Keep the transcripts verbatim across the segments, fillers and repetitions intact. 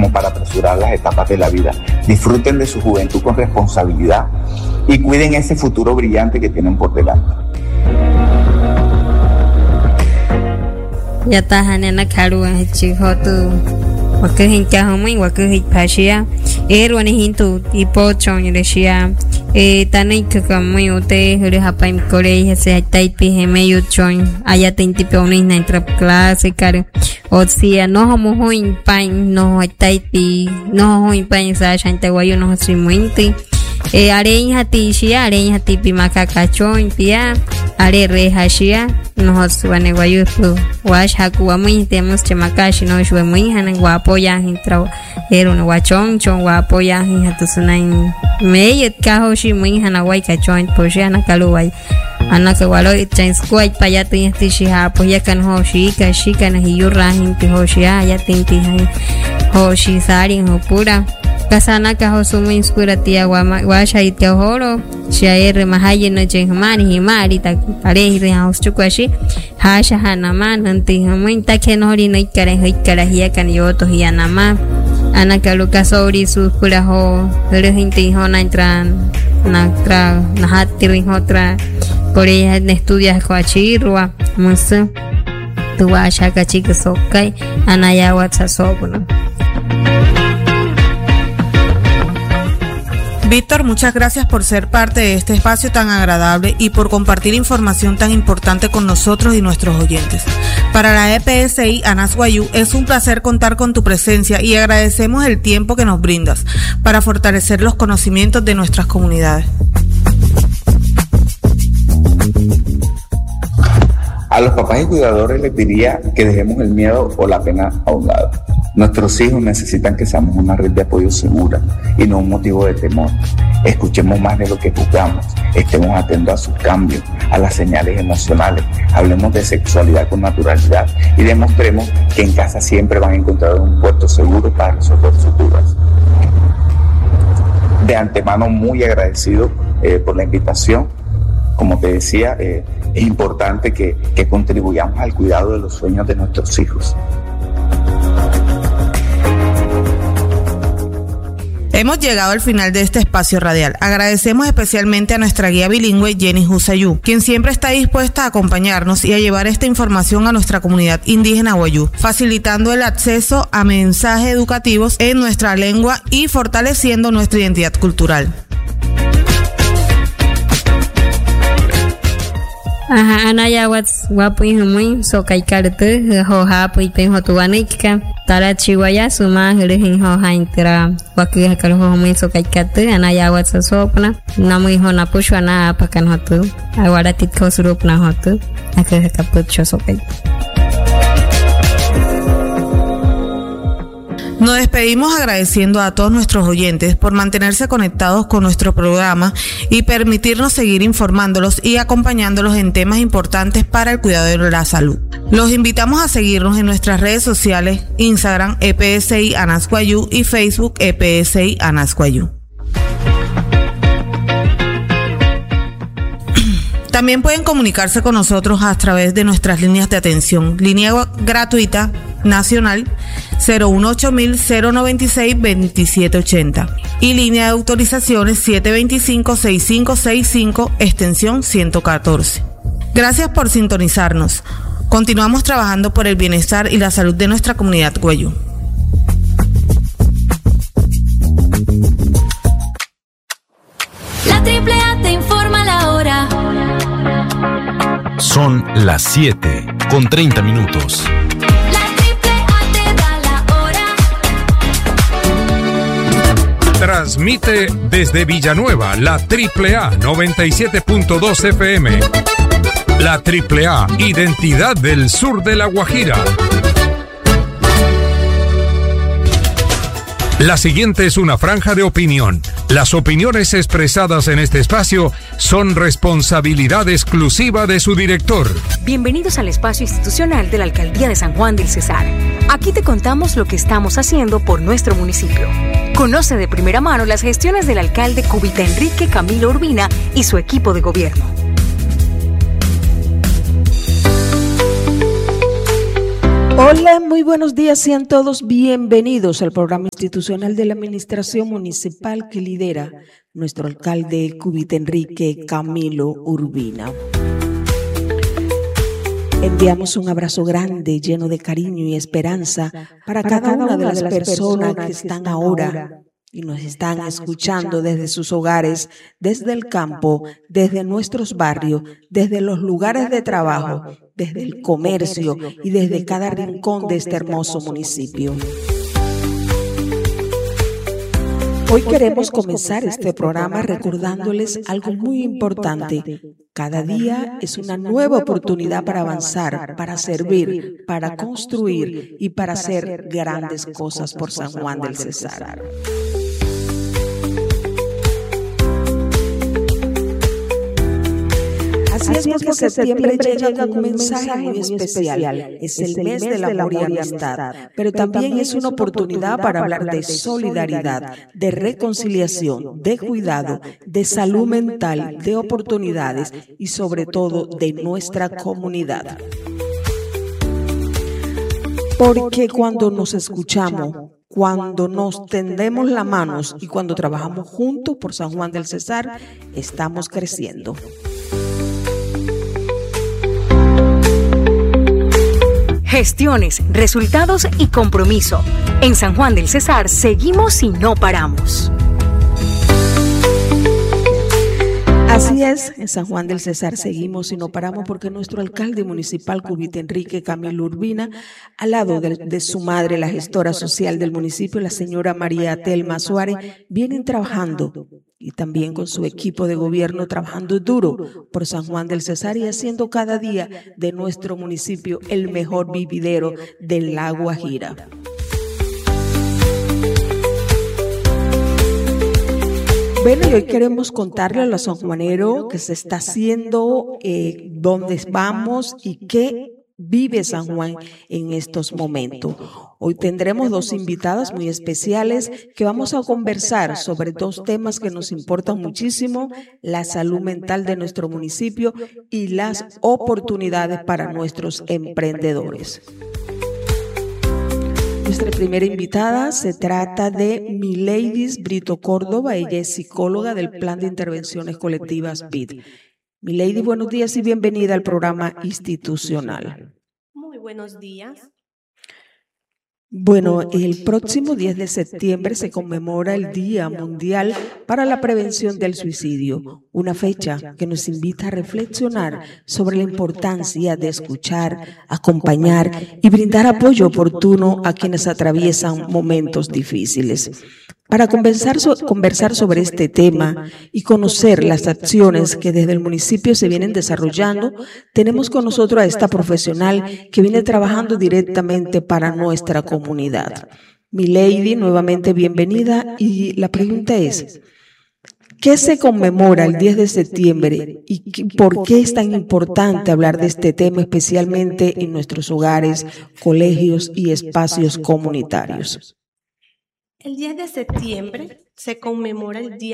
como para apresurar las etapas de la vida. Disfruten de su juventud con responsabilidad y cuiden ese futuro brillante que tienen por delante. Ya tajana karu chihotu wakahin kahumai wakahin pashia erwani hintu ipo chonyreshia e tanai kakamai ote hore hapaim kore se taipi hemeyu chon aya tinti peonis na intra clase kar otsia no homo hoin pain no taipi no hoin pain sa chanta wayo no simuinti e arein hati shia arein hati pimaka kachon pia are re hashia no hoswane wayo wash haku amui temos chamakashi no shwe mui hanan wapoya hintra ero no wachon chon wapoya hin hatusunain meyet kahoshi mui hanawai kachon poshi anakaluwai anaka walo itchains kuai payatu yati shiha poya kan hoshi kashi kan hiyura hin hoshi ya tinti hai hoshi sari hopura kasana ka hosumu inspiratia wa washa itia horo shaere mahaye no jehmani himari ta are hire hauschukwashi hasha hanama nanti hamuin ta kenori no ikare hikara hiya kan yoto hiya nama anaka luka sori su pura ho hore hinti ho na entran na tra na hatiri hotra korea ne estudias kwachirwa musu tu washa ka chika sokai anaya watsa sobno. Víctor, muchas gracias por ser parte de este espacio tan agradable y por compartir información tan importante con nosotros y nuestros oyentes. Para la E P S I Anas Guayú es un placer contar con tu presencia y agradecemos el tiempo que nos brindas para fortalecer los conocimientos de nuestras comunidades. A los papás y cuidadores les diría que dejemos el miedo o la pena a un lado. Nuestros hijos necesitan que seamos una red de apoyo segura y no un motivo de temor. Escuchemos más de lo que juzgamos, estemos atentos a sus cambios, a las señales emocionales, hablemos de sexualidad con naturalidad y demostremos que en casa siempre van a encontrar un puerto seguro para resolver sus dudas. De antemano muy agradecido eh, por la invitación. Como te decía, eh, es importante que, que contribuyamos al cuidado de los sueños de nuestros hijos. Hemos llegado al final de este espacio radial. Agradecemos especialmente a nuestra guía bilingüe Jenny Husayú, quien siempre está dispuesta a acompañarnos y a llevar esta información a nuestra comunidad indígena Guayú, facilitando el acceso a mensajes educativos en nuestra lengua y fortaleciendo nuestra identidad cultural. Aha anaya wats wapi humui so kai karte ho ha pi pe ho tuanika tara chiwaya suma hrehin ho haintra wakki hakal ho humui so kai karte anaya wats sopna namui ho na pushwana apakan hotu awara titko surupna hotu akhe hakaput so kai. Nos despedimos agradeciendo a todos nuestros oyentes por mantenerse conectados con nuestro programa y permitirnos seguir informándolos y acompañándolos en temas importantes para el cuidado de la salud. Los invitamos a seguirnos en nuestras redes sociales, Instagram E P S I Anas Guayú y Facebook E P S I Anas Guayú. También pueden comunicarse con nosotros a través de nuestras líneas de atención. Línea gratuita nacional cero uno ocho mil cero noventa y seis veintisiete ochenta y línea de autorizaciones siete veinticinco sesenta y cinco sesenta y cinco extensión ciento catorce. Gracias por sintonizarnos. Continuamos trabajando por el bienestar y la salud de nuestra comunidad Guayú. La Triple A te informa la hora. Son las siete con treinta minutos. Transmite desde Villanueva la Triple A noventa y siete punto dos F M. La Triple A, identidad del sur de La Guajira. La siguiente es una franja de opinión. Las opiniones expresadas en este espacio son responsabilidad exclusiva de su director. Bienvenidos al espacio institucional de la Alcaldía de San Juan del Cesar. Aquí te contamos lo que estamos haciendo por nuestro municipio. Conoce de primera mano las gestiones del alcalde Cubita Enrique Camilo Urbina y su equipo de gobierno. Hola, muy buenos días, sean todos bienvenidos al programa institucional de la Administración Municipal que lidera nuestro alcalde Cubita Enrique Camilo Urbina. Enviamos un abrazo grande, lleno de cariño y esperanza para, para cada una de las personas que están ahora y nos están escuchando desde sus hogares, desde el campo, desde nuestros barrios, desde los lugares de trabajo, desde el comercio y desde cada rincón de este hermoso municipio. Hoy queremos comenzar este programa recordándoles algo muy importante. Cada día es una nueva oportunidad para avanzar, para servir, para construir y para hacer grandes cosas por San Juan del Cesar. Así es porque septiembre llega con un mensaje muy especial. Es el mes del amor y amistad, pero también es una oportunidad para hablar de solidaridad, de reconciliación, de cuidado, de salud mental, de oportunidades y sobre todo de nuestra comunidad. Porque cuando nos escuchamos, cuando nos tendemos las manos y cuando trabajamos juntos por San Juan del Cesar, estamos creciendo. Gestiones, resultados y compromiso. En San Juan del Cesar seguimos y no paramos. Así es, en San Juan del Cesar seguimos y no paramos porque nuestro alcalde municipal Cubita Enrique Camilo Urbina, al lado de, de su madre, la gestora social del municipio, la señora María Telma Suárez, vienen trabajando y también con su equipo de gobierno trabajando duro por San Juan del Cesar y haciendo cada día de nuestro municipio el mejor vividero de La Guajira. Bueno, y hoy queremos contarle a los sanjuaneros qué se está haciendo, eh, dónde vamos y qué vive San Juan en estos momentos. Hoy tendremos dos invitadas muy especiales que vamos a conversar sobre dos temas que nos importan muchísimo: la salud mental de nuestro municipio y las oportunidades para nuestros emprendedores. Nuestra primera invitada se trata de Mileidis Brito Córdoba. Ella es psicóloga del Plan de Intervenciones Colectivas P I D. Mileidis, buenos días y bienvenida al programa institucional. Muy buenos días. Bueno, el próximo diez de septiembre se conmemora el Día Mundial para la Prevención del Suicidio, una fecha que nos invita a reflexionar sobre la importancia de escuchar, acompañar y brindar apoyo oportuno a quienes atraviesan momentos difíciles. Para conversar, so, conversar sobre este tema y conocer las acciones que desde el municipio se vienen desarrollando, tenemos con nosotros a esta profesional que viene trabajando directamente para nuestra comunidad. Mileidis, nuevamente bienvenida, y la pregunta es, ¿qué se conmemora el diez de septiembre y por qué es tan importante hablar de este tema, especialmente en nuestros hogares, colegios y espacios comunitarios? El diez de septiembre se conmemora el Día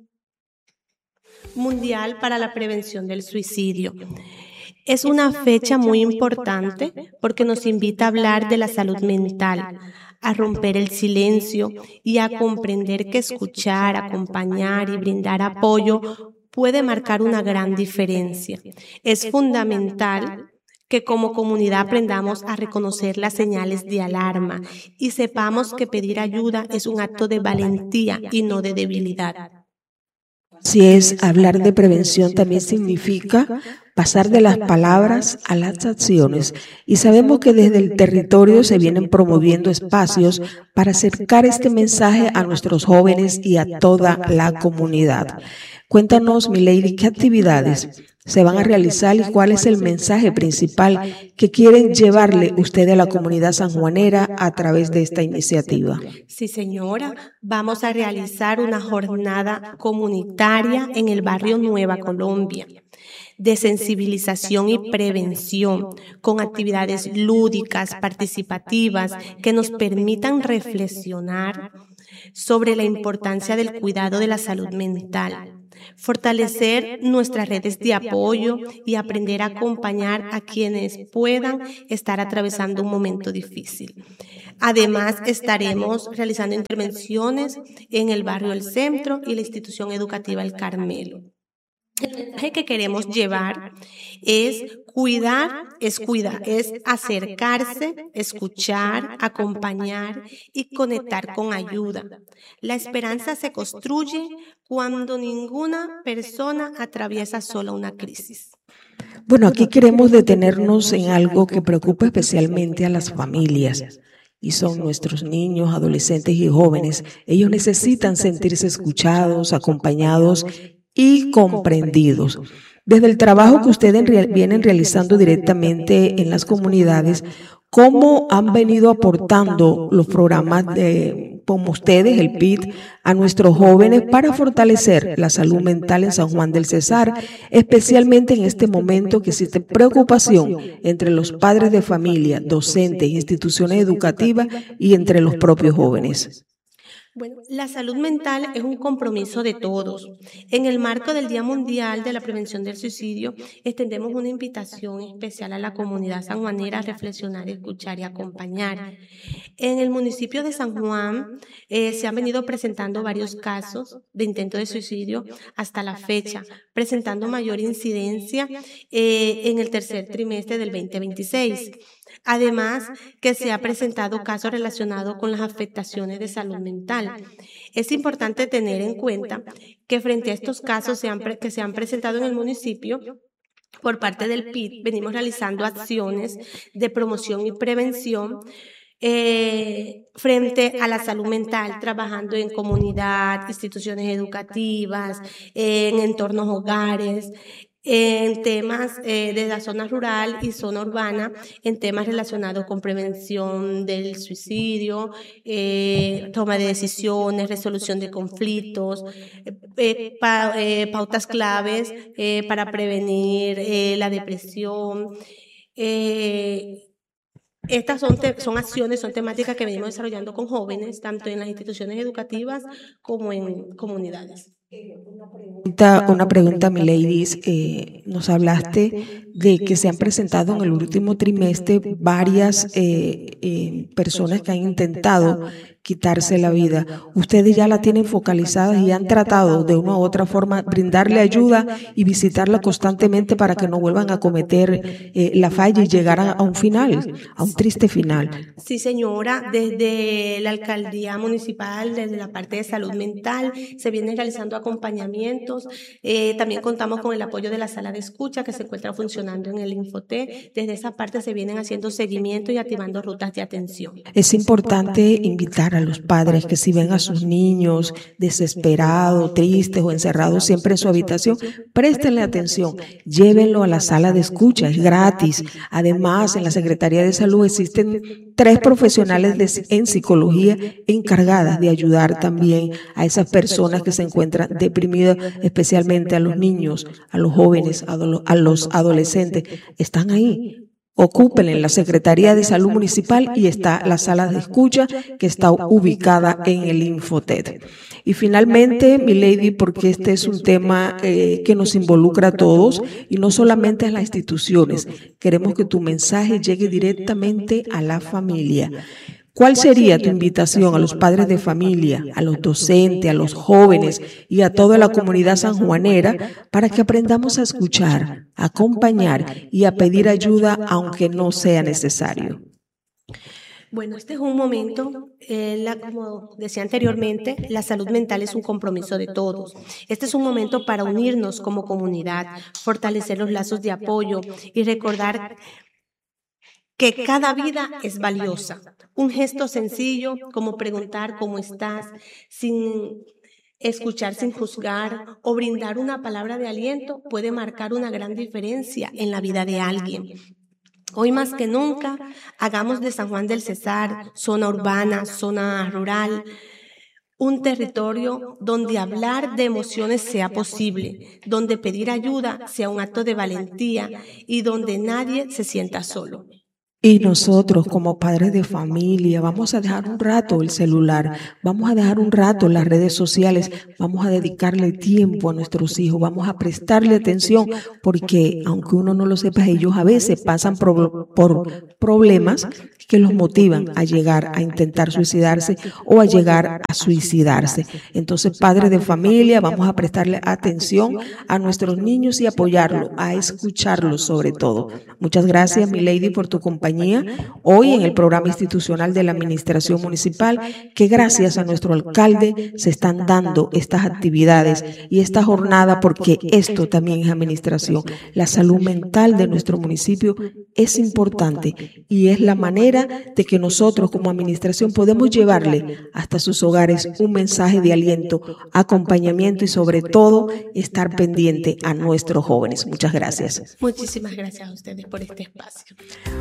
Mundial para la Prevención del Suicidio. Es una fecha muy importante porque nos invita a hablar de la salud mental, a romper el silencio y a comprender que escuchar, acompañar y brindar apoyo puede marcar una gran diferencia. Es fundamental que como comunidad aprendamos a reconocer las señales de alarma y sepamos que pedir ayuda es un acto de valentía y no de debilidad. Si es hablar de prevención, también significa pasar de las palabras a las acciones, y sabemos que desde el territorio se vienen promoviendo espacios para acercar este mensaje a nuestros jóvenes y a toda la comunidad. Cuéntanos, Mileidis, ¿qué actividades se van a realizar y cuál es el mensaje principal que quieren llevarle usted a la comunidad sanjuanera a través de esta iniciativa? Sí, señora, vamos a realizar una jornada comunitaria en el barrio Nueva Colombia. de sensibilización y prevención, con actividades lúdicas, participativas, que nos permitan reflexionar sobre la importancia del cuidado de la salud mental, fortalecer nuestras redes de apoyo y aprender a acompañar a quienes puedan estar atravesando un momento difícil. Además, estaremos realizando intervenciones en el barrio El Centro y la institución educativa El Carmelo. El mensaje que queremos llevar es cuidar, es cuidar, es acercarse, escuchar, acompañar y conectar con ayuda. La esperanza se construye cuando ninguna persona atraviesa sola una crisis. Bueno, aquí queremos detenernos en algo que preocupa especialmente a las familias. Y son nuestros niños, adolescentes y jóvenes. Ellos necesitan sentirse escuchados, acompañados y comprendidos. Desde el trabajo que ustedes vienen realizando directamente en las comunidades, ¿cómo han venido aportando los programas de, como ustedes, el P I T, a nuestros jóvenes para fortalecer la salud mental en San Juan del Cesar, especialmente en este momento que existe preocupación entre los padres de familia, docentes, instituciones educativas y entre los propios jóvenes? Bueno, la salud mental es un compromiso de todos. En el marco del Día Mundial de la Prevención del Suicidio, extendemos una invitación especial a la comunidad sanjuanera a reflexionar, escuchar y acompañar. En el municipio de San Juan eh, se han venido presentando varios casos de intento de suicidio hasta la fecha, presentando mayor incidencia eh, en el tercer trimestre del veinte veintiséis. Además, que se ha presentado casos relacionados con las afectaciones de salud mental. Es importante tener en cuenta que frente a estos casos se han, que se han presentado en el municipio, por parte del P I T, venimos realizando acciones de promoción y prevención Eh, frente a la salud mental, trabajando en comunidad, instituciones educativas, en entornos hogares, en temas eh, de la zona rural y zona urbana, en temas relacionados con prevención del suicidio, eh, toma de decisiones, resolución de conflictos, eh, pa, eh, pautas claves eh, para prevenir eh, la depresión. Eh, Estas son, te, son acciones, son temáticas que venimos desarrollando con jóvenes, tanto en las instituciones educativas como en comunidades. Una pregunta, mi ladies, eh, nos hablaste de que se han presentado en el último trimestre varias eh, eh, personas que han intentado quitarse la vida. Ustedes ya la tienen focalizada y han tratado de una u otra forma brindarle ayuda y visitarla constantemente para que no vuelvan a cometer eh, la falla y llegar a, a un final, a un triste final. Sí, señora, desde la alcaldía municipal, desde la parte de salud mental, se vienen realizando acompañamientos. Eh, también contamos con el apoyo de la sala de escucha que se encuentra funcionando en el Infoté. Desde esa parte se vienen haciendo seguimiento y activando rutas de atención. Es importante invitar a los padres que si ven a sus niños desesperados, tristes o encerrados siempre en su habitación, préstenle atención, llévenlo a la sala de escucha, es gratis. Además, en la Secretaría de Salud existen tres profesionales de, en psicología encargadas de ayudar también a esas personas que se encuentran deprimidas, especialmente a los niños, a los jóvenes, a los adolescentes. Están ahí. Ocupen en la Secretaría de Salud Municipal y está la sala de escucha que está ubicada en el Infotet. Y finalmente, mi lady, porque este es un tema eh, que nos involucra a todos y no solamente a las instituciones, queremos que tu mensaje llegue directamente a la familia. ¿Cuál sería tu invitación a los padres de familia, a los docentes, a los jóvenes y a toda la comunidad sanjuanera para que aprendamos a escuchar, a acompañar y a pedir ayuda aunque no sea necesario? Bueno, este es un momento, eh, la, como decía anteriormente, la salud mental es un compromiso de todos. Este es un momento para unirnos como comunidad, fortalecer los lazos de apoyo y recordar que cada vida es valiosa. Un gesto sencillo como preguntar cómo estás, sin escuchar sin juzgar o brindar una palabra de aliento puede marcar una gran diferencia en la vida de alguien. Hoy más que nunca, hagamos de San Juan del Cesar, zona urbana, zona rural, un territorio donde hablar de emociones sea posible, donde pedir ayuda sea un acto de valentía y donde nadie se sienta solo. Y nosotros como padres de familia vamos a dejar un rato el celular, vamos a dejar un rato las redes sociales, vamos a dedicarle tiempo a nuestros hijos, vamos a prestarle atención porque aunque uno no lo sepa, ellos a veces pasan por, por problemas que los motivan a llegar a intentar suicidarse o a llegar a suicidarse. Entonces, padres de familia, vamos a prestarle atención a nuestros niños y apoyarlos, a escucharlos sobre todo. Muchas gracias, mi lady, por tu compañía hoy en el programa institucional de la Administración Municipal, que gracias a nuestro alcalde se están dando estas actividades y esta jornada, porque esto también es administración. La salud mental de nuestro municipio es importante y es la manera de que nosotros como administración podemos llevarle hasta sus hogares un mensaje de aliento, acompañamiento y sobre todo estar pendiente a nuestros jóvenes. Muchas gracias. Muchísimas gracias a ustedes por este espacio.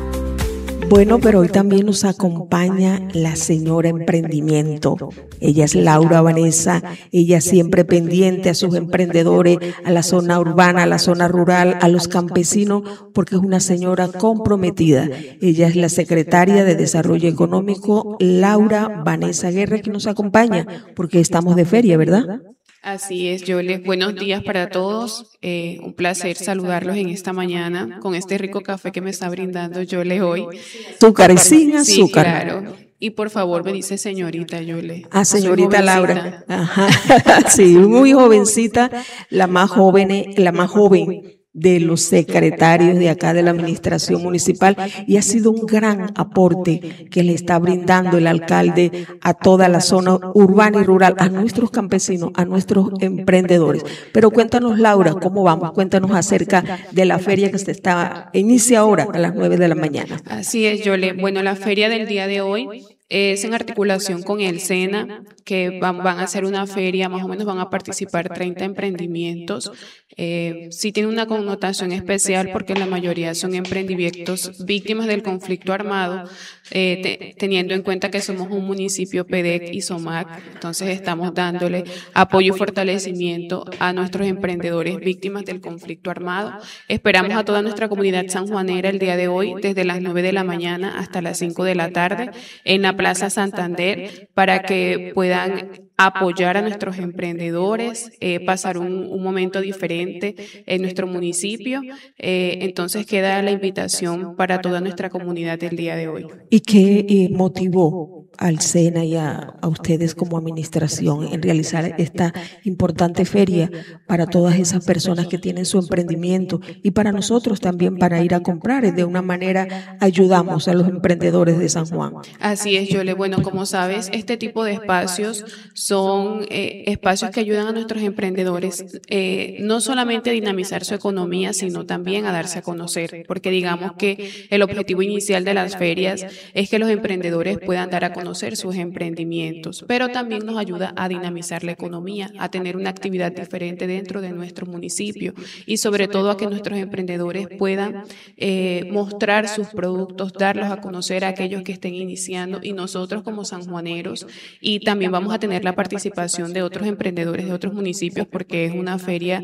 Bueno, pero hoy también nos acompaña la señora emprendimiento. Ella es Laura Vanessa, ella siempre pendiente a sus emprendedores, a la zona urbana, a la zona rural, a los campesinos, porque es una señora comprometida. Ella es la secretaria de Desarrollo Económico, Laura Vanessa Guerra, que nos acompaña, porque estamos de feria, ¿verdad? Así es, Yole. Buenos días para todos. Eh, un placer saludarlos en esta mañana con este rico café que me está brindando Yole hoy. Azúcar y sin azúcar. Sí, claro. Y por favor me dice señorita Yole. Ah, señorita Laura. Ajá. Sí, muy jovencita, la más joven, la más joven de los secretarios de acá de la administración municipal, y ha sido un gran aporte que le está brindando el alcalde a toda la zona urbana y rural, a nuestros campesinos, a nuestros emprendedores. Pero cuéntanos, Laura, ¿cómo vamos? Cuéntanos acerca de la feria que se está, inicia ahora a las nueve de la mañana. Así es, Yole. Bueno, la feria del día de hoy es en articulación con el SENA, que van, van a hacer una feria, más o menos van a participar treinta emprendimientos. Eh, sí tiene una connotación especial porque la mayoría son emprendimientos víctimas del conflicto armado, eh, te, teniendo en cuenta que somos un municipio P D E C y SOMAC, entonces estamos dándole apoyo y fortalecimiento a nuestros emprendedores víctimas del conflicto armado. Esperamos a toda nuestra comunidad sanjuanera el día de hoy, desde las nueve de la mañana hasta las cinco de la tarde, en la Plaza Santander, para que puedan apoyar a nuestros emprendedores, eh, pasar un, un momento diferente en nuestro municipio. Eh, entonces queda la invitación para toda nuestra comunidad el día de hoy. ¿Y qué eh, motivó al SENA y a, a ustedes como administración en realizar esta importante feria para todas esas personas que tienen su emprendimiento y para nosotros también para ir a comprar? De una manera ayudamos a los emprendedores de San Juan. Así es, Yole. Bueno, como sabes, este tipo de espacios son eh, espacios que ayudan a nuestros emprendedores eh, no solamente a dinamizar su economía, sino también a darse a conocer, porque digamos que el objetivo inicial de las ferias es que los emprendedores puedan dar a conocer sus emprendimientos, pero también nos ayuda a dinamizar la economía, a tener una actividad diferente dentro de nuestro municipio y sobre todo a que nuestros emprendedores puedan eh, mostrar sus productos, darlos a conocer a aquellos que estén iniciando, y nosotros como sanjuaneros, y también vamos a tener la participación de otros emprendedores de otros municipios, porque es una feria,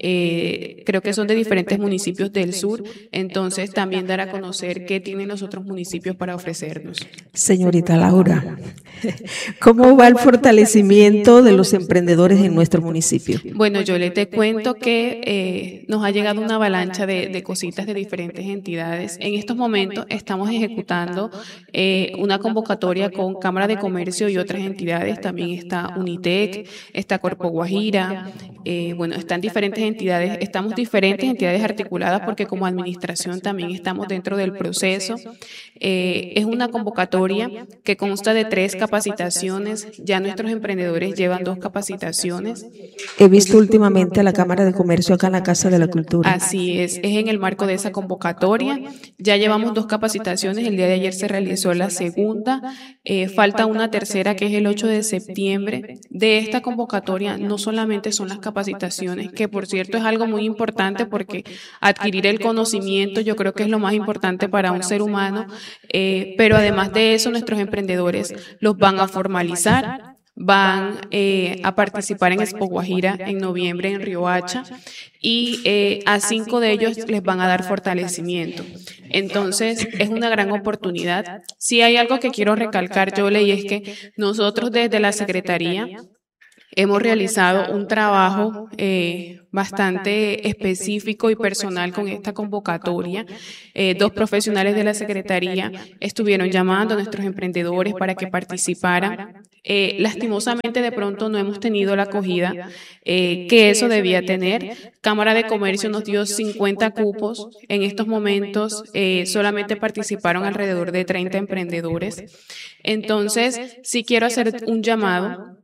eh, creo que son de diferentes municipios del sur, entonces también dar a conocer qué tienen los otros municipios para ofrecernos. Señorita Laura, ¿cómo va el fortalecimiento de los emprendedores en nuestro municipio? Bueno, yo le te cuento que eh, nos ha llegado una avalancha de, de cositas de diferentes entidades. En estos momentos estamos ejecutando eh, una convocatoria con Cámara de Comercio y otras entidades. También está Unitec, está Corpo Guajira, eh, bueno, están diferentes entidades, estamos diferentes entidades articuladas porque como administración también estamos dentro del proceso. Eh, es una convocatoria que consta de tres capacitaciones, ya nuestros emprendedores llevan dos capacitaciones. He visto últimamente a la Cámara de Comercio acá en la Casa de la Cultura. Así es, es en el marco de esa convocatoria, ya llevamos dos capacitaciones, el día de ayer se realizó la segunda, eh, falta una tercera que es el ocho de septiembre. De esta convocatoria no solamente son las capacitaciones, que por cierto es algo muy importante porque adquirir el conocimiento yo creo que es lo más importante para un ser humano, eh, pero además de eso nuestros emprendedores los van a formalizar van eh, a participar en Expo Guajira en noviembre en Riohacha y eh, a cinco de ellos les van a dar fortalecimiento. Entonces, es una gran oportunidad. Si hay algo que quiero recalcar, Yole, y es que nosotros desde la Secretaría hemos realizado un trabajo eh, bastante específico y personal con esta convocatoria. Eh, dos profesionales de la Secretaría estuvieron llamando a nuestros emprendedores para que participaran. Eh, lastimosamente, de pronto no hemos tenido la acogida eh, que eso debía tener. Cámara de Comercio nos dio cincuenta cupos. En estos momentos eh, solamente participaron alrededor de treinta emprendedores. Entonces, sí quiero hacer un llamado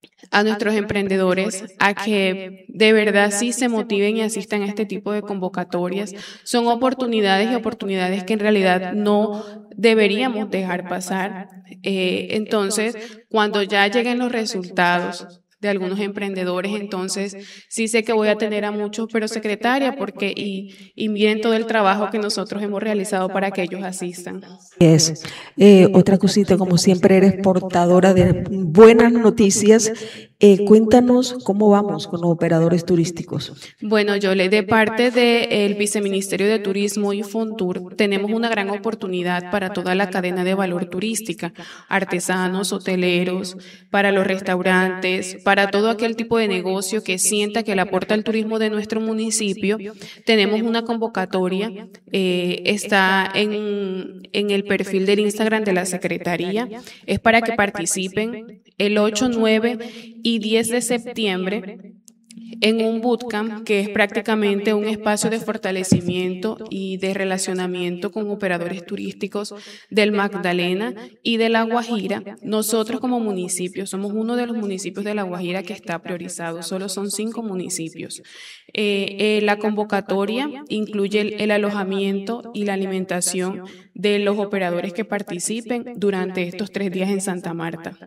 a nuestros emprendedores a que de verdad sí se motiven y asistan a este tipo de convocatorias. Son oportunidades y oportunidades que en realidad no deberíamos dejar pasar. Eh, entonces, cuando ya lleguen los resultados de algunos emprendedores, entonces sí sé que voy a tener a muchos, pero secretaria, porque y, y miren todo el trabajo que nosotros hemos realizado para que ellos asistan. Es, eh, otra cosita, como siempre eres portadora de buenas noticias, eh, cuéntanos cómo vamos con los operadores turísticos. Bueno, Yole, de parte del Viceministerio de Turismo y Fontur, tenemos una gran oportunidad para toda la cadena de valor turística, artesanos, hoteleros, para los restaurantes, para todo aquel tipo de negocio que sienta que le aporta al turismo de nuestro municipio. Tenemos una convocatoria, eh, está en, en el perfil del Instagram de la Secretaría, es para que participen el ocho, nueve y diez de septiembre en un bootcamp que es prácticamente un espacio de fortalecimiento y de relacionamiento con operadores turísticos del Magdalena y de La Guajira. Nosotros como municipio somos uno de los municipios de La Guajira que está priorizado, solo son cinco municipios. Eh, eh, la convocatoria incluye el, el alojamiento y la alimentación de los operadores que participen durante estos tres días en Santa Marta.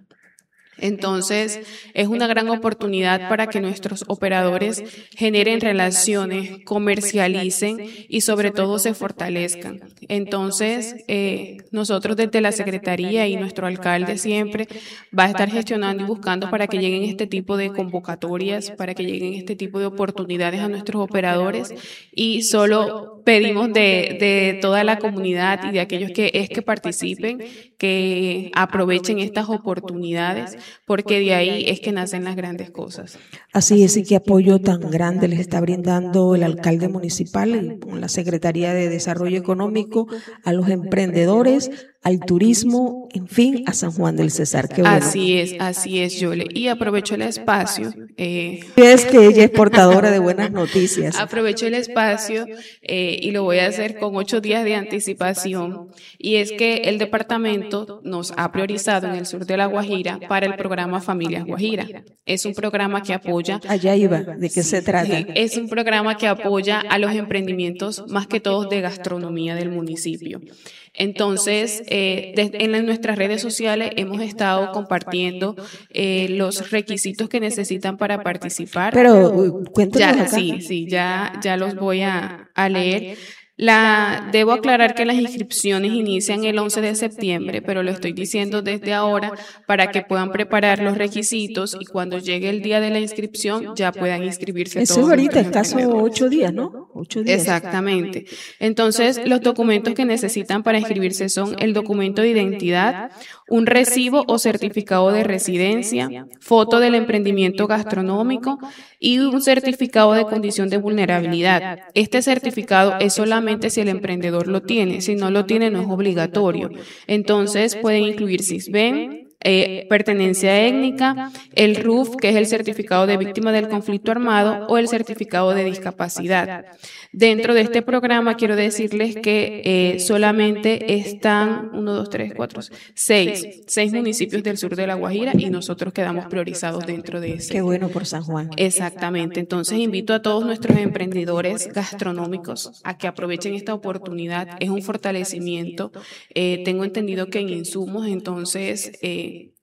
Entonces, es una gran oportunidad para que nuestros operadores generen relaciones, comercialicen y sobre todo se fortalezcan. Entonces, eh, nosotros desde la Secretaría y nuestro alcalde siempre va a estar gestionando y buscando para que lleguen este tipo de convocatorias, para que lleguen este tipo de oportunidades a nuestros operadores y solo pedimos de, de toda la comunidad y de aquellos que es que participen, que aprovechen estas oportunidades, porque de ahí es que nacen las grandes cosas. Así es, y qué apoyo tan grande les está brindando el alcalde municipal con la Secretaría de Desarrollo Económico a los emprendedores, al turismo, en fin, a San Juan del Cesar. Qué bueno. Así es, así es, Yole. Y aprovecho el espacio. Eh, es que ella es portadora de buenas noticias. Aprovecho el espacio eh, y lo voy a hacer con ocho días de anticipación. Y es que el departamento nos ha priorizado en el sur de La Guajira para el programa Familias Guajira. Es un programa que apoya. Allá iba, ¿de qué se trata? Es un programa que apoya a los emprendimientos, más que todos de gastronomía del municipio. Entonces, eh, desde, en nuestras redes sociales hemos estado compartiendo eh, los requisitos que necesitan para participar. Pero cuéntanos ya, acá. Sí, sí, ya, ya los voy a, a leer. La, debo aclarar que las inscripciones inician el once de septiembre, pero lo estoy diciendo desde ahora para que puedan preparar los requisitos y cuando llegue el día de la inscripción ya puedan inscribirse Eso todos. es ahorita, escaso ocho días, ¿no? Ocho días. Exactamente. Entonces, los documentos que necesitan para inscribirse son el documento de identidad, un recibo o certificado de residencia, foto del emprendimiento gastronómico y un certificado de condición de vulnerabilidad. Este certificado es solamente si el emprendedor lo tiene, si no lo tiene no es obligatorio. Entonces pueden incluir SISBEN, eh, pertenencia étnica, el R U F, que es el certificado de víctima del conflicto armado, o el certificado de discapacidad. Dentro de este programa quiero decirles que eh, solamente están uno, dos, tres, cuatro, seis, seis municipios del sur de La Guajira y nosotros quedamos priorizados dentro de ese. Qué bueno por San Juan. Exactamente. Entonces invito a todos nuestros emprendedores gastronómicos a que aprovechen esta oportunidad. Es un fortalecimiento. Eh, tengo entendido que en insumos, entonces, eh,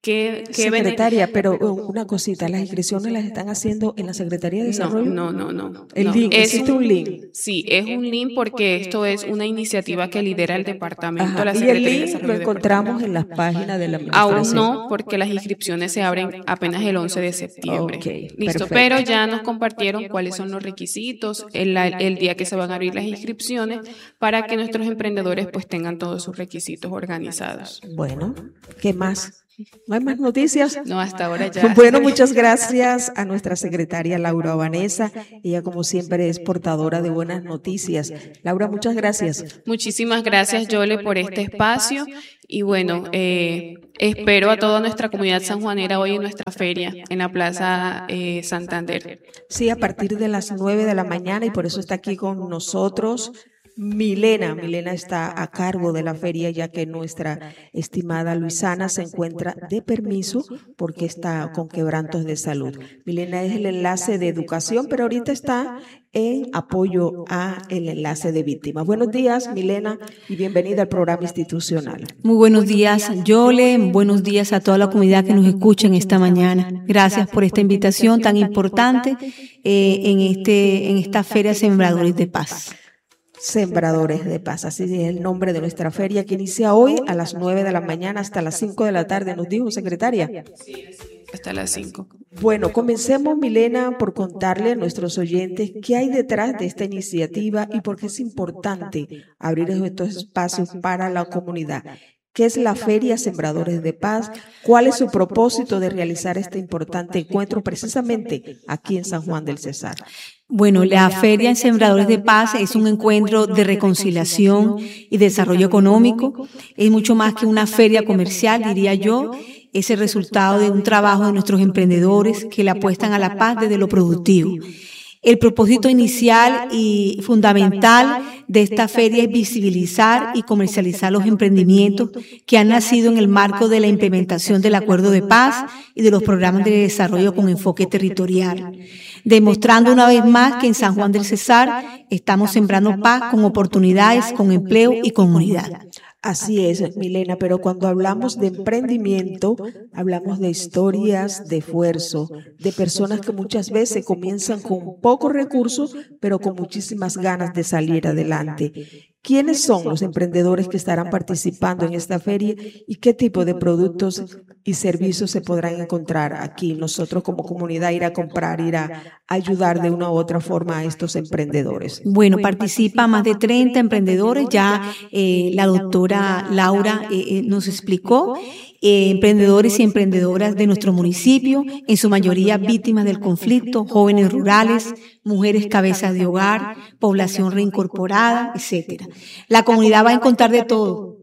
¿Qué, qué Secretaria, pero una cosita, ¿las inscripciones las están haciendo en la Secretaría de Desarrollo? No, no, no, no. ¿El no. link? Es ¿Existe un, un link? Sí, es un link porque esto es una iniciativa que lidera el departamento. Ajá. La ¿Y el Secretaría de link Desarrollo lo encontramos en las páginas de la administración? Aún no, porque las inscripciones se abren apenas el once de septiembre. Okay, Listo, perfecto. pero ya nos compartieron cuáles son los requisitos, el, el día que se van a abrir las inscripciones, para que nuestros emprendedores pues tengan todos sus requisitos organizados. Bueno, ¿qué más? ¿No hay más noticias? No, hasta ahora ya. Bueno, muchas gracias a nuestra secretaria Laura Vanessa. Ella, como siempre, es portadora de buenas noticias. Laura, muchas gracias. Muchísimas gracias, Yole, por este espacio. Y bueno, eh, espero a toda nuestra comunidad sanjuanera hoy en nuestra feria en la Plaza eh, Santander. Sí, a partir de las nueve de la mañana, y por eso está aquí con nosotros Milena. Milena está a cargo de la feria, ya que nuestra estimada Luisana se encuentra de permiso porque está con quebrantos de salud. Milena es el enlace de educación, pero ahorita está en apoyo a el enlace de víctimas. Buenos días, Milena, y bienvenida al programa institucional. Muy buenos días, Yole. Buenos días a toda la comunidad que nos escucha en esta mañana. Gracias por esta invitación tan importante eh, en, este, en esta Feria Sembradores de Paz. Sembradores de Paz, así es el nombre de nuestra feria, que inicia hoy a las nueve de la mañana hasta las cinco de la tarde, nos dijo, secretaria. Sí, hasta las cinco. Bueno, comencemos, Milena, por contarle a nuestros oyentes qué hay detrás de esta iniciativa y por qué es importante abrir estos espacios para la comunidad. ¿Qué es la Feria Sembradores de Paz? ¿Cuál es su propósito de realizar este importante encuentro precisamente aquí en San Juan del Cesar? Bueno, la Feria Sembradores de Paz es un encuentro de reconciliación y desarrollo económico. Es mucho más que una feria comercial, diría yo. Es el resultado de un trabajo de nuestros emprendedores que le apuestan a la paz desde lo productivo. El propósito inicial y fundamental de esta feria es visibilizar y comercializar los emprendimientos que han nacido en el marco de la implementación del Acuerdo de Paz y de los programas de desarrollo con enfoque territorial, demostrando una vez más que en San Juan del Cesar estamos sembrando paz con oportunidades, con empleo y comunidad. Así es, Milena, pero cuando hablamos de emprendimiento, hablamos de historias de esfuerzo, de personas que muchas veces comienzan con pocos recursos, pero con muchísimas ganas de salir adelante. ¿Quiénes son los emprendedores que estarán participando en esta feria y qué tipo de productos y servicios se podrán encontrar aquí? Nosotros como comunidad ir a comprar, ir a ayudar de una u otra forma a estos emprendedores. Bueno, participa más de treinta emprendedores, ya eh, la doctora Laura eh, eh, nos explicó. Eh, emprendedores y emprendedoras de nuestro municipio, en su mayoría víctimas del conflicto, jóvenes rurales, mujeres cabezas de hogar, población reincorporada, etcétera. La comunidad va a encontrar de todo.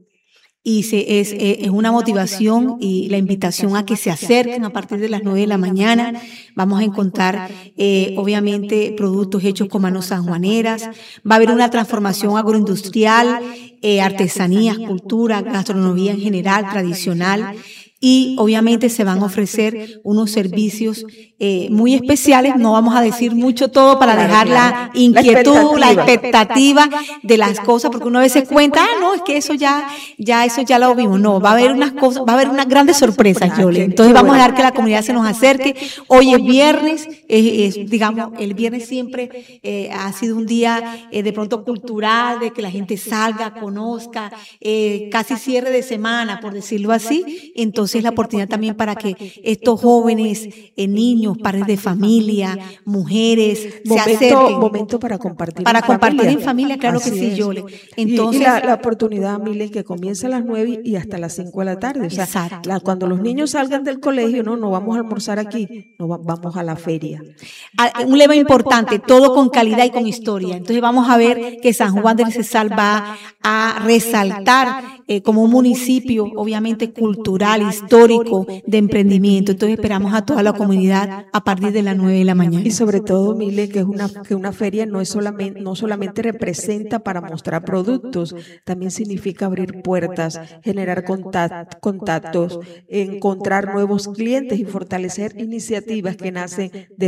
Y se, es, es una motivación y la invitación a que se acerquen a partir de las nueve de la mañana. Vamos a encontrar, eh, obviamente, productos hechos con manos sanjuaneras. Va a haber una transformación agroindustrial, eh, artesanías, cultura, gastronomía en general, tradicional. Y obviamente se van a ofrecer unos servicios eh, muy especiales. No vamos a decir mucho todo para dejar la inquietud, la expectativa de las cosas, porque uno a veces cuenta, ah, no, es que eso ya, ya eso ya lo vimos. No, va a haber unas cosas, va a haber unas grandes sorpresas, Yole. Entonces vamos a dejar que la comunidad se nos acerque. Hoy es viernes, es, es, digamos, el viernes siempre eh, ha sido un día eh, de pronto cultural, de que la gente salga, conozca, eh, casi cierre de semana, por decirlo así. Entonces es la oportunidad también para que estos jóvenes, eh, niños, padres de familia, mujeres, momento, se acerquen. Momento para compartir Para en compartir familia. en familia, claro Así que sí, es. Yole. Entonces, y, y Entonces, la, la oportunidad, Mile, que comienza a las nueve y hasta las cinco de la tarde. O sea, la, cuando los niños salgan del colegio, no, no vamos a almorzar aquí, no vamos a la feria. Un lema importante, todo con calidad y con historia. Entonces vamos a ver que San Juan del Cesar va a resaltar eh, como un municipio, obviamente cultural, histórico, de emprendimiento. Entonces esperamos a toda la comunidad a partir de las nueve de la mañana. Y sobre todo, Mile, que es una, que una feria no es solamente, no solamente representa para mostrar productos, también significa abrir puertas, generar contact, contactos, encontrar nuevos clientes y fortalecer iniciativas que nacen desde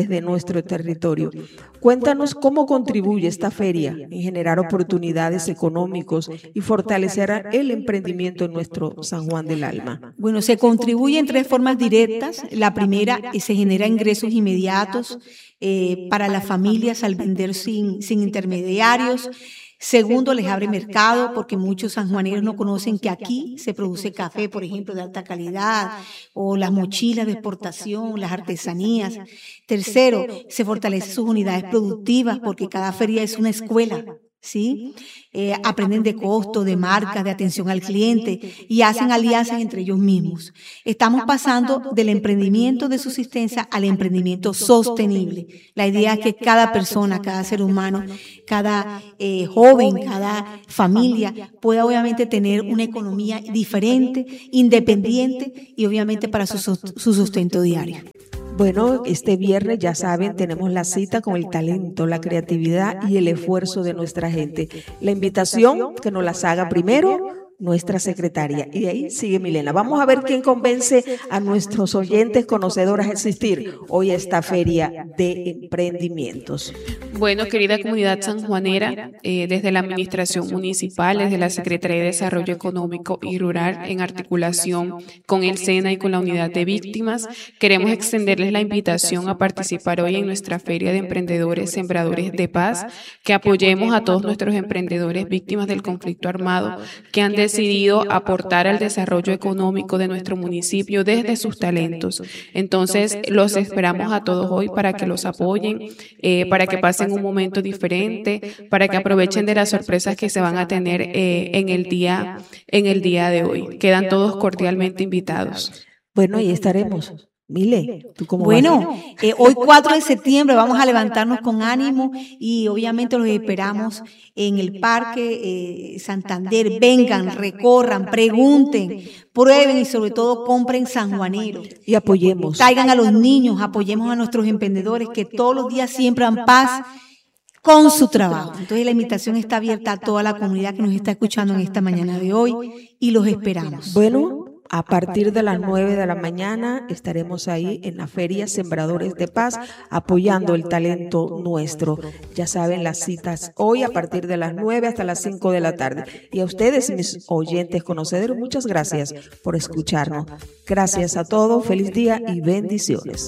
desde nuestro territorio. Cuéntanos cómo contribuye esta feria en generar oportunidades económicas y fortalecer el emprendimiento en nuestro San Juan del Alma. Bueno, se contribuye en tres formas directas. La primera, eh, se genera ingresos inmediatos eh, para las familias al vender sin, sin intermediarios. Segundo, les abre mercado porque muchos sanjuaneros no conocen que aquí se produce café, por ejemplo, de alta calidad, o las mochilas de exportación, las artesanías. Tercero, se fortalece sus unidades productivas porque cada feria es una escuela. ¿Sí? Eh, aprenden de costo, de marcas, de atención al cliente y hacen alianzas entre ellos mismos. Estamos pasando del emprendimiento de subsistencia al emprendimiento sostenible. La idea es que cada persona, cada ser humano, cada eh, joven, cada familia pueda obviamente tener una economía diferente, independiente y obviamente para su, su sustento diario. Bueno, este viernes, ya saben, tenemos la cita con el talento, la creatividad y el esfuerzo de nuestra gente. La invitación que nos las haga primero nuestra secretaria. Y de ahí sigue Milena. Vamos a ver quién convence a nuestros oyentes conocedores a asistir hoy a esta feria de emprendimientos. Bueno, querida comunidad sanjuanera, eh, desde la Administración Municipal, desde la Secretaría de Desarrollo Económico y Rural, en articulación con el SENA y con la Unidad de Víctimas, queremos extenderles la invitación a participar hoy en nuestra Feria de Emprendedores Sembradores de Paz, que apoyemos a todos nuestros emprendedores víctimas del conflicto armado, que han decidido aportar al desarrollo económico de nuestro municipio desde sus talentos. Entonces, los esperamos a todos hoy para que los apoyen, eh, para que pasen un momento diferente, para que aprovechen de las sorpresas que se van a tener eh, en el día, en el día de hoy. Quedan todos cordialmente invitados. Bueno, ahí estaremos. Mile, ¿tú cómo bueno, vas? Eh, hoy cuatro de septiembre vamos a levantarnos con ánimo y obviamente los esperamos en el Parque eh, Santander. Vengan, recorran, pregunten, prueben y sobre todo compren sanjuanero. Y apoyemos. Traigan a los niños, apoyemos a nuestros emprendedores que todos los días siembran paz con su trabajo. Entonces la invitación está abierta a toda la comunidad que nos está escuchando en esta mañana de hoy y los esperamos. Bueno, a partir de las nueve de la mañana estaremos ahí en la Feria Sembradores de Paz apoyando el talento nuestro. Ya saben, las citas hoy a partir de las nueve hasta las cinco de la tarde. Y a ustedes, mis oyentes conocedores, muchas gracias por escucharnos. Gracias a todos, feliz día y bendiciones.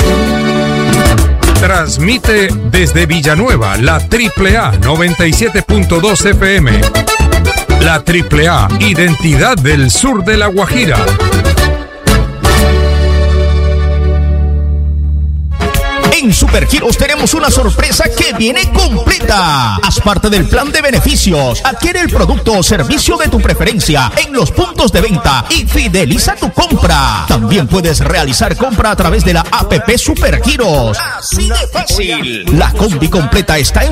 Transmite desde Villanueva la Triple A noventa y siete punto dos F M. La Triple A, identidad del sur de La Guajira. En Supergiros tenemos una sorpresa que viene completa. Haz parte del plan de beneficios. Adquiere el producto o servicio de tu preferencia en los puntos de venta y fideliza tu compra. También puedes realizar compra a través de la app Supergiros. Así de fácil. La combi completa está en